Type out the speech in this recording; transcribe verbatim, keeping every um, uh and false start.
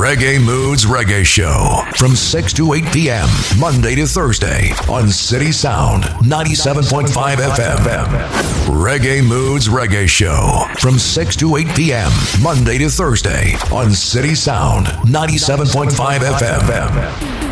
Reggae Moods Reggae Show from six to eight p.m. Monday to Thursday on City Sound ninety-seven point five F M. Reggae Moods Reggae Show from six to eight p.m. Monday to Thursday on City Sound ninety-seven point five F M.